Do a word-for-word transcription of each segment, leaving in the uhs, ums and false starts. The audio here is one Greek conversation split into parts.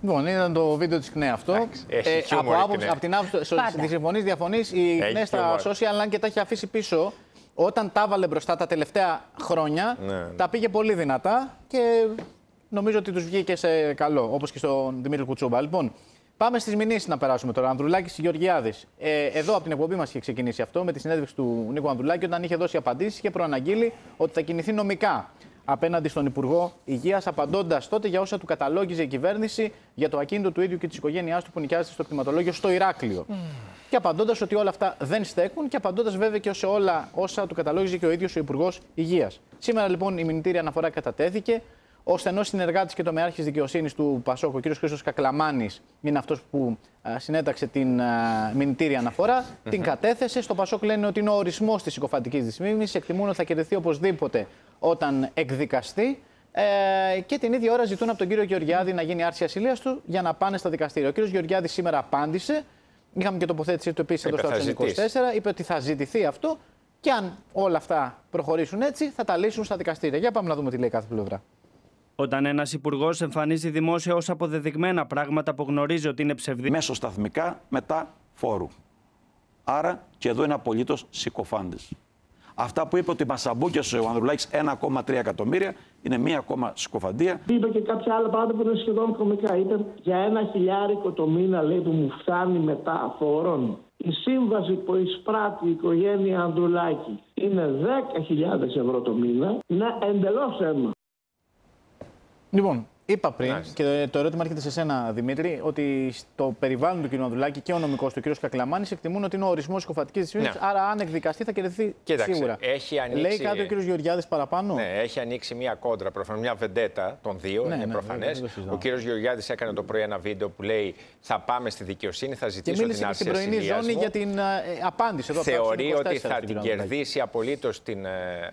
Λοιπόν, ήταν το βίντεο της ΚΝΕ αυτό. Ε, από, άποψη, από την άποψη τη συμφωνής διαφωνής, η ΚΝΕ στα social, αν και τα έχει αφήσει πίσω, όταν τα έβαλε μπροστά τα τελευταία χρόνια, ναι, ναι. τα πήγε πολύ δυνατά και νομίζω ότι τους βγήκε σε καλό, όπως και στον Δημήτρη Κουτσούμπα. Λοιπόν, πάμε στις μηνύσεις να περάσουμε τώρα. Ανδρουλάκης Γεωργιάδης. Ε, εδώ από την εκπομπή μας είχε ξεκινήσει αυτό με τη συνέντευξη του Νίκου Ανδρουλάκη, όταν είχε δώσει απαντήσεις και προαναγγείλει ότι θα κινηθεί νομικά απέναντι στον Υπουργό Υγείας, απαντώντας τότε για όσα του καταλόγιζε η κυβέρνηση για το ακίνητο του ίδιου και της οικογένειάς του που νοικιάζεται στο κτηματολόγιο στο Ηράκλειο. Mm. Και απαντώντας ότι όλα αυτά δεν στέκουν και απαντώντας βέβαια και σε όλα όσα του καταλόγιζε και ο ίδιος ο Υπουργός Υγείας. Σήμερα λοιπόν η μηνυτήρια αναφορά κατατέθηκε. Ο στενός συνεργάτης και τομεάρχης δικαιοσύνης του ΠΑΣΟΚ, ο κ. Χρήστος Κακλαμάνης, είναι αυτός που α, συνέταξε την α, μηνυτήρια αναφορά, mm-hmm. την κατέθεσε. Στο ΠΑΣΟΚ λένε ότι είναι ο ορισμός της συκοφαντικής δυσμήμισης. Εκτιμούν ότι θα κερδιθεί οπωσδήποτε όταν εκδικαστεί. Ε, και την ίδια ώρα ζητούν από τον κύριο Γεωργιάδη να γίνει άρση ασυλίας του για να πάνε στα δικαστήρια. Ο κ. Γεωργιάδης σήμερα απάντησε. Είχαμε και τοποθέτησή του επίσης εδώ στο είκοσι τέσσερα. Είπε ότι θα ζητηθεί αυτό και αν όλα αυτά προχωρήσουν έτσι, θα τα λύσουν στα δικαστήρια. Για πάμε να δούμε τι λέει κάθε πλευρά. Όταν ένας υπουργός εμφανίζει δημόσια ως αποδεδειγμένα πράγματα που γνωρίζει ότι είναι ψευδή. Μέσω σταθμικά μετά φόρου. Άρα και εδώ είναι απολύτως συκοφάντης. Αυτά που είπε ότι μας αμπούκιασε ο Ανδρουλάκης ένα κόμμα τρία εκατομμύρια είναι μία ακόμα συκοφαντία. Είπε και κάποια άλλα πράγματα που είναι σχεδόν κωμικά. Είπε για ένα χιλιάρικο το μήνα, λέει, που μου φτάνει μετά φόρων. Η σύμβαση που εισπράττει η οικογένεια Ανδρουλάκη είναι δέκα χιλιάδες ευρώ το μήνα. Είναι εντελώς αίμα. Λοιπόν, είπα πριν, Άς. και το ερώτημα έρχεται σε σένα, Δημήτρη, ότι στο περιβάλλον του κ. Ανδρουλάκη και ο νομικός του κ. Κακλαμάνης εκτιμούν ότι είναι ο ορισμός συκοφαντικής δυσμήμισης, ναι. άρα αν εκδικαστεί θα κερδιθεί σίγουρα. Έχει ανοίξει... Λέει κάτι ο κ. Γεωργιάδης παραπάνω. Ναι, έχει ανοίξει μια κόντρα, προφανώς, μια βεντέτα των δύο, ναι, είναι ναι, προφανές. Ναι, ο κ. Γεωργιάδης έκανε το πρωί ένα βίντεο που λέει θα πάμε στη δικαιοσύνη, θα ζητήσω την άρση ασυλίας μου. Και μίλησε στην πρωινή ζώνη για την ε, απάντηση. Εδώ θεωρεί ότι θα την κερδίσει απολύτως την... Ε,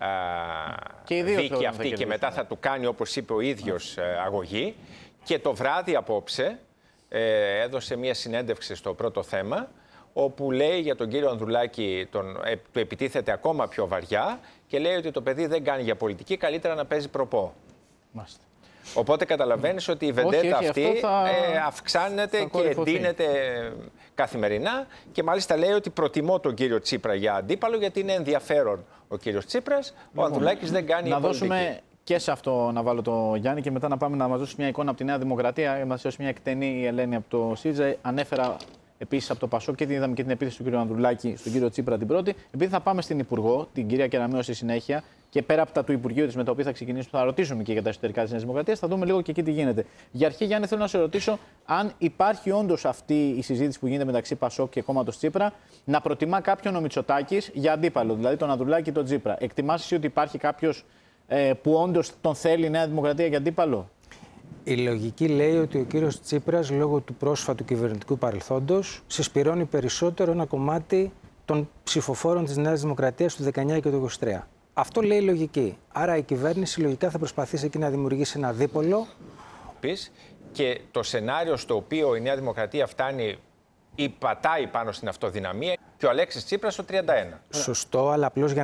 και δίκη αυτή και μετά θα του κάνει, όπως είπε ο ίδιος, αγωγή. Και το βράδυ απόψε ε, έδωσε μία συνέντευξη στο Πρώτο Θέμα, όπου λέει για τον κύριο Ανδρουλάκη, τον, ε, του επιτίθεται ακόμα πιο βαριά και λέει ότι το παιδί δεν κάνει για πολιτική, καλύτερα να παίζει προπό. Μάστε. Οπότε καταλαβαίνεις ότι η βεντέτα αυτή θα... ε, αυξάνεται θα και εντείνεται καθημερινά και μάλιστα λέει ότι προτιμώ τον κύριο Τσίπρα για αντίπαλο γιατί είναι ενδιαφέρον ο κύριος Τσίπρας, λοιπόν, ο Ανδρουλάκης δεν κάνει να πολιτική. Δώσουμε και σε αυτό να βάλω το Γιάννη και μετά να πάμε να μας δώσει μια εικόνα από τη Νέα Δημοκρατία. Μας δώσει μια εκτενή η Ελένη από το ΣΥΡΙΖΑ. Ανέφερα επίσης από το ΠΑΣΟΚ και είδαμε και την επίθεση του κ. Ανδρουλάκη στον κύριο Τσίπρα την πρώτη. Επειδή θα πάμε στην Υπουργό, την κυρία Κεραμέο, στη συνέχεια, και πέρα από τα του Υπουργείου της με τα οποία θα ξεκινήσουμε, θα ρωτήσουμε και για τα εσωτερικά της Νέας Δημοκρατίας, θα δούμε λίγο και εκεί τι γίνεται. Για αρχή, Γιάννη, θέλω να σε ρωτήσω αν υπάρχει όντως αυτή η συζήτηση που γίνεται μεταξύ ΠΑΣΟΚ και κόμματος Τσίπρα να προτιμά κάποιον ο Μητσοτάκης για αντίπαλο, δηλαδή τον Ανδρουλάκη ή τον Τσίπρα. Εκτιμάς εσύ ότι υπάρχει κάποιος ε, που όντως τον θέλει η Νέα Δημοκρατία για αντίπαλο? Η λογική λέει ότι ο κύριος Τσίπρας, λόγω του πρόσφατου κυβερνητικού παρελθόντος, συσπηρώνει περισσότερο ένα κομμάτι των ψηφοφόρων της Νέας Δημοκρατίας του δεκαεννιά και του είκοσι τρία. Αυτό λέει η λογική. Άρα η κυβέρνηση λογικά θα προσπαθήσει εκεί να δημιουργήσει ένα δίπολο. Και το σενάριο στο οποίο η Νέα Δημοκρατία φτάνει ή πατάει πάνω στην αυτοδυναμία και ο Αλέξης Τσίπρας το τριάντα ένα. Σωστό, αλλά απλώς για